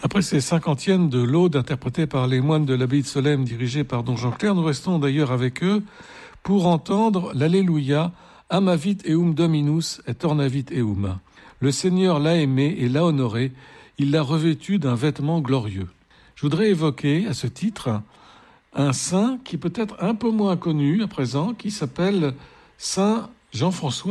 Après ces cinquantièmes de l'Aude interprétée par les moines de l'abbaye de Solesmes dirigée par don Jean Clair, nous restons d'ailleurs avec eux pour entendre l'Alléluia Amavit eum Dominus et tornavit eum. Le Seigneur l'a aimé et l'a honoré, il l'a revêtu d'un vêtement glorieux. Je voudrais évoquer à ce titre un saint qui peut être un peu moins connu à présent, qui s'appelle Saint Jean-François